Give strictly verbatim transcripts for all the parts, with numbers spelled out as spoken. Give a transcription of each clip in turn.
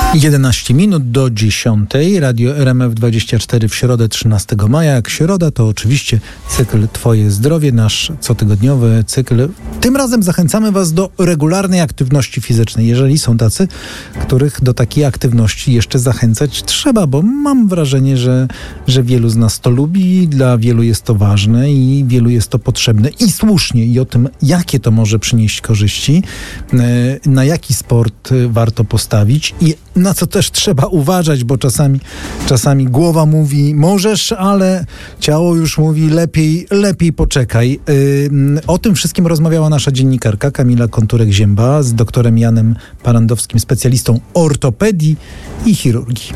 jedenaście minut do dziesiątej. Radio R M F dwadzieścia cztery w środę trzynastego maja. Jak środa, to oczywiście cykl Twoje zdrowie, nasz cotygodniowy cykl. Tym razem zachęcamy Was do regularnej aktywności fizycznej. Jeżeli są tacy, których do takiej aktywności jeszcze zachęcać trzeba, bo mam wrażenie, że, że wielu z nas to lubi, dla wielu jest to ważne i wielu jest to potrzebne. I słusznie. I o tym, jakie to może przynieść korzyści, na jaki sport warto postawić i na co też trzeba uważać, bo czasami, czasami głowa mówi możesz, ale ciało już mówi lepiej, lepiej poczekaj. Yy, o tym wszystkim rozmawiała nasza dziennikarka Kamila Konturek-Zięba z doktorem Janem Parandowskim, specjalistą ortopedii i chirurgii.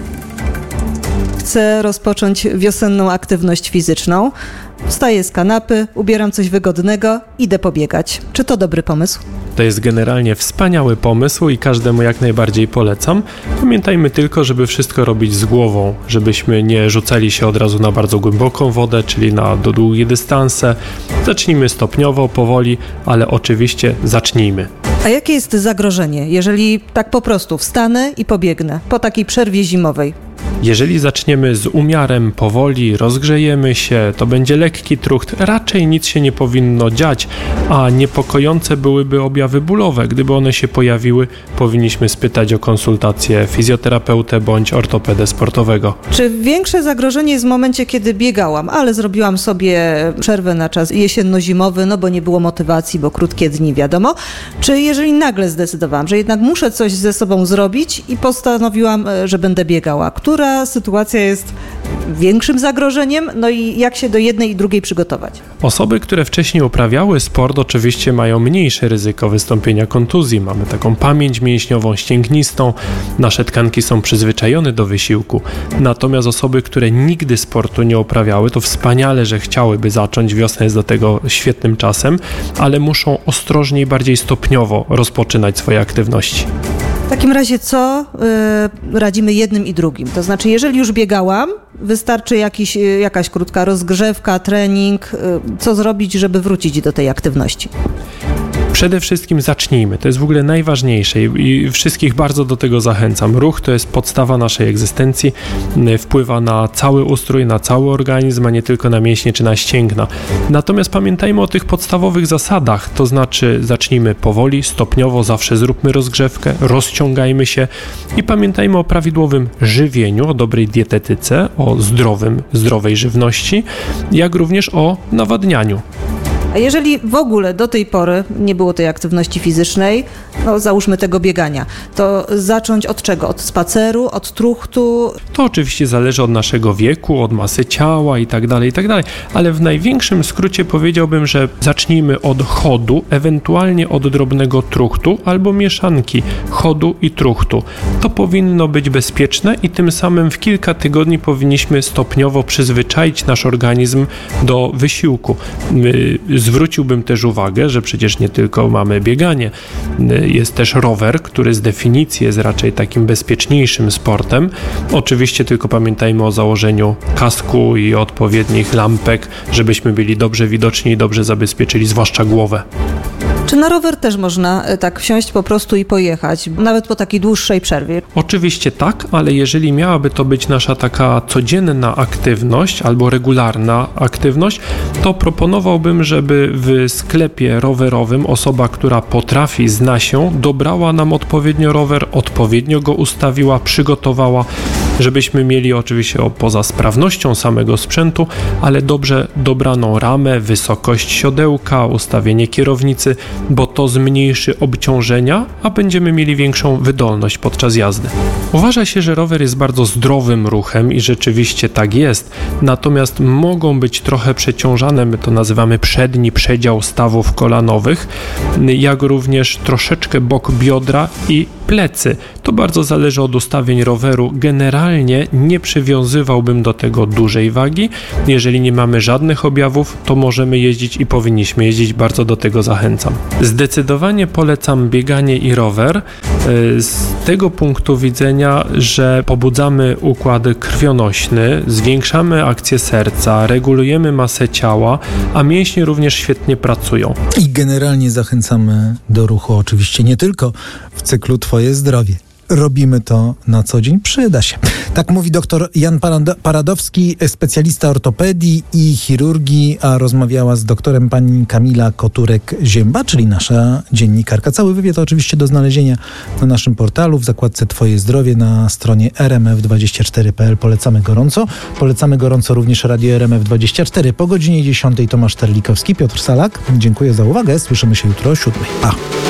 Chcę rozpocząć wiosenną aktywność fizyczną. Wstaję z kanapy, ubieram coś wygodnego, idę pobiegać. Czy to dobry pomysł? To jest generalnie wspaniały pomysł i każdemu jak najbardziej polecam. Pamiętajmy tylko, żeby wszystko robić z głową, żebyśmy nie rzucali się od razu na bardzo głęboką wodę, czyli na do długie dystanse. Zacznijmy stopniowo, powoli, ale oczywiście zacznijmy. A jakie jest zagrożenie, jeżeli tak po prostu wstanę i pobiegnę po takiej przerwie zimowej? Jeżeli zaczniemy z umiarem, powoli, rozgrzejemy się, to będzie lekki trucht, raczej nic się nie powinno dziać, a niepokojące byłyby objawy bólowe. Gdyby one się pojawiły, powinniśmy spytać o konsultację fizjoterapeutę bądź ortopedę sportowego. Czy większe zagrożenie jest w momencie, kiedy biegałam, ale zrobiłam sobie przerwę na czas jesienno-zimowy, no bo nie było motywacji, bo krótkie dni, wiadomo. Czy jeżeli nagle zdecydowałam, że jednak muszę coś ze sobą zrobić i postanowiłam, że będę biegała, która sytuacja jest większym zagrożeniem, no i jak się do jednej i drugiej przygotować? Osoby, które wcześniej uprawiały sport, oczywiście mają mniejsze ryzyko wystąpienia kontuzji. Mamy taką pamięć mięśniową, ścięgnistą, nasze tkanki są przyzwyczajone do wysiłku. Natomiast osoby, które nigdy sportu nie uprawiały, to wspaniale, że chciałyby zacząć, wiosna jest do tego świetnym czasem, ale muszą ostrożniej, bardziej stopniowo rozpoczynać swoje aktywności. W takim razie co yy, radzimy jednym i drugim? To znaczy, jeżeli już biegałam, wystarczy jakiś, yy, jakaś krótka rozgrzewka, trening. Yy, co zrobić, żeby wrócić do tej aktywności? Przede wszystkim zacznijmy. To jest w ogóle najważniejsze i wszystkich bardzo do tego zachęcam. Ruch to jest podstawa naszej egzystencji, wpływa na cały ustrój, na cały organizm, a nie tylko na mięśnie czy na ścięgna. Natomiast pamiętajmy o tych podstawowych zasadach, to znaczy zacznijmy powoli, stopniowo, zawsze zróbmy rozgrzewkę, rozciągajmy się i pamiętajmy o prawidłowym żywieniu, o dobrej dietetyce, o zdrowym, zdrowej żywności, jak również o nawadnianiu. A jeżeli w ogóle do tej pory nie było tej aktywności fizycznej, no załóżmy tego biegania, to zacząć od czego? Od spaceru, od truchtu? To oczywiście zależy od naszego wieku, od masy ciała i tak dalej, i tak dalej, ale w największym skrócie powiedziałbym, że zacznijmy od chodu, ewentualnie od drobnego truchtu albo mieszanki chodu i truchtu. To powinno być bezpieczne i tym samym w kilka tygodni powinniśmy stopniowo przyzwyczaić nasz organizm do wysiłku. Zwróciłbym też uwagę, że przecież nie tylko mamy bieganie, jest też rower, który z definicji jest raczej takim bezpieczniejszym sportem. Oczywiście tylko pamiętajmy o założeniu kasku i odpowiednich lampek, żebyśmy byli dobrze widoczni i dobrze zabezpieczyli, zwłaszcza głowę. Czy na rower też można tak wsiąść po prostu i pojechać, nawet po takiej dłuższej przerwie? Oczywiście tak, ale jeżeli miałaby to być nasza taka codzienna aktywność albo regularna aktywność, to proponowałbym, żeby w sklepie rowerowym osoba, która potrafi, zna się, dobrała nam odpowiednio rower, odpowiednio go ustawiła, przygotowała, żebyśmy mieli oczywiście poza sprawnością samego sprzętu, ale dobrze dobraną ramę, wysokość siodełka, ustawienie kierownicy, bo to zmniejszy obciążenia, a będziemy mieli większą wydolność podczas jazdy. Uważa się, że rower jest bardzo zdrowym ruchem i rzeczywiście tak jest, natomiast mogą być trochę przeciążane, my to nazywamy przedni przedział stawów kolanowych, jak również troszeczkę bok biodra i plecy. To bardzo zależy od ustawień roweru. Generalnie nie przywiązywałbym do tego dużej wagi. Jeżeli nie mamy żadnych objawów, to możemy jeździć i powinniśmy jeździć. Bardzo do tego zachęcam. Zdecydowanie polecam bieganie i rower z tego punktu widzenia, że pobudzamy układ krwionośny, zwiększamy akcję serca, regulujemy masę ciała, a mięśnie również świetnie pracują. I generalnie zachęcamy do ruchu, oczywiście nie tylko w cyklu Twoje zdrowie. robimy to na co dzień, przyda się. Tak mówi dr Jan Paradowski, specjalista ortopedii i chirurgii, a rozmawiała z doktorem pani Kamila Koturek-Zięba, czyli nasza dziennikarka. Cały wywiad oczywiście do znalezienia na naszym portalu w zakładce Twoje zdrowie na stronie r m f dwadzieścia cztery kropka p l. Polecamy gorąco. Polecamy gorąco również Radio R M F dwadzieścia cztery. Po godzinie dziesiątej Tomasz Terlikowski, Piotr Salak. Dziękuję za uwagę. Słyszymy się jutro o siódmej. Pa!